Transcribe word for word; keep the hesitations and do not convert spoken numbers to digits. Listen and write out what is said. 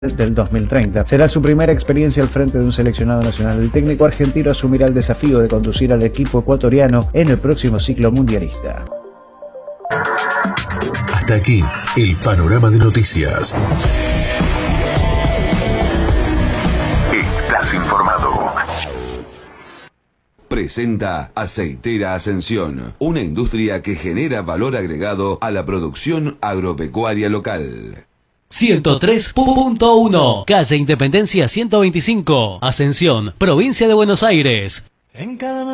del dos mil treinta. Será su primera experiencia al frente de un seleccionado nacional. El técnico argentino asumirá el desafío de conducir al equipo ecuatoriano en el próximo ciclo mundialista. Hasta aquí el panorama de noticias. Estás informado. Presenta Aceitera Ascensión, una industria que genera valor agregado a la producción agropecuaria local. ciento tres punto uno, calle Independencia ciento veinticinco, Ascensión, provincia de Buenos Aires. En cada